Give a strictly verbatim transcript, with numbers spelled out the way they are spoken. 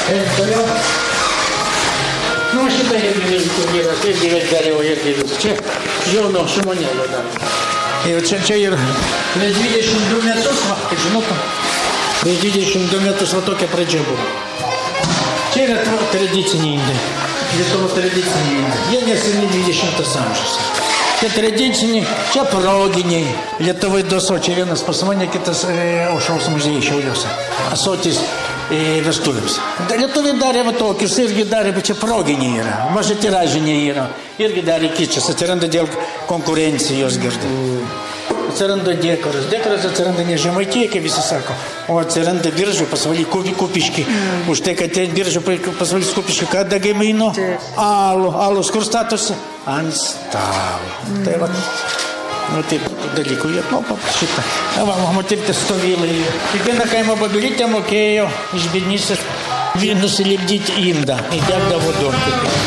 Nu, šitą irgi vyras, irgi dariau, irgi visą. Čia jauno šumonėlio dar. Ir čia, čia ir prieš dvidešimt du metus, va, kaip žinotum, prieš dvidešimt du metus va tokia pradžia buvo. Čia yra tradiciniai indai, Lietuvo tradiciniai indai. Jie neseni dvidešimtas amžius. Čia tradiciniai, čia proginiai. Lietuvai du asočiai, vienas pas mane, kitas e, Aušros muziejai Šiauliuose. Asotis e, vestuvėms. Lietuviai darė va tokius, irgi darė, bet čia proginiai yra, mažai tiražiniai yra. Irgi darė kičas, atsiranda dėl konkurencijos girdi. Atsiranda dėkaras. Dėkaras atsiranda ne Žemaitėje, kaip visi sako, o atsiranda Biržų pasvaly Kupiški. Už tai, kad ten Biržų pasvaly Kupiški, kada gamino alų. Alus kur statosi? Ant stalo. Mm. Tai va, nu taip dalykų jie, nu, šitą. Va, matyti stovylai. Kiekvieną kaimo babilytę mokėjo iš Vilnysės nusilipdyti indą. Įdegdavo duoną.